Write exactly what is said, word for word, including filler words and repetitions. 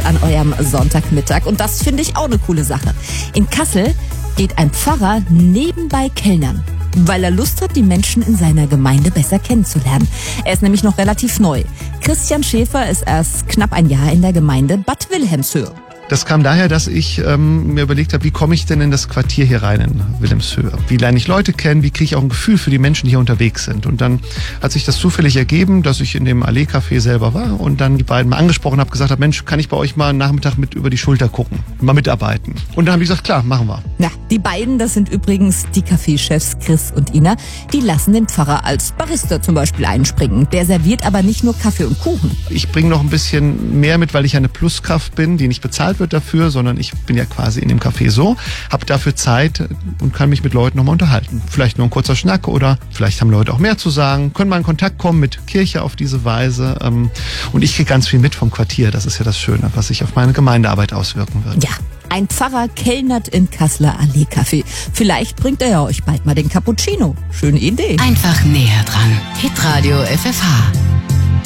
an eurem Sonntagmittag. Und das finde ich auch eine coole Sache. In Kassel geht ein Pfarrer nebenbei kellnern, weil er Lust hat, die Menschen in seiner Gemeinde besser kennenzulernen. Er ist nämlich noch relativ neu. Christian Schäfer ist erst knapp ein Jahr in der Gemeinde Bad Wilhelmshöhe. Das kam daher, dass ich ähm, mir überlegt habe, wie komme ich denn in das Quartier hier rein in Wilhelmshöhe? Wie lerne ich Leute kennen? Wie kriege ich auch ein Gefühl für die Menschen, die hier unterwegs sind? Und dann hat sich das zufällig ergeben, dass ich in dem Allee-Café selber war und dann die beiden mal angesprochen habe, gesagt habe, Mensch, kann ich bei euch mal einen Nachmittag mit über die Schulter gucken, mal mitarbeiten? Und dann haben die gesagt, klar, machen wir. Ja, die beiden, das sind übrigens die Café-Chefs Chris und Ina, die lassen den Pfarrer als Barista zum Beispiel einspringen. Der serviert aber nicht nur Kaffee und Kuchen. Ich bringe noch ein bisschen mehr mit, weil ich eine Pluskraft bin, die nicht bezahlt wird dafür, sondern ich bin ja quasi in dem Café so, habe dafür Zeit und kann mich mit Leuten nochmal unterhalten. Vielleicht nur ein kurzer Schnack oder vielleicht haben Leute auch mehr zu sagen, können mal in Kontakt kommen mit Kirche auf diese Weise. Und ich kriege ganz viel mit vom Quartier. Das ist ja das Schöne, was sich auf meine Gemeindearbeit auswirken wird. Ja, ein Pfarrer kellnert in Kasseler Allee-Café. Vielleicht bringt er ja euch bald mal den Cappuccino. Schöne Idee. Einfach näher dran. Hitradio F F H.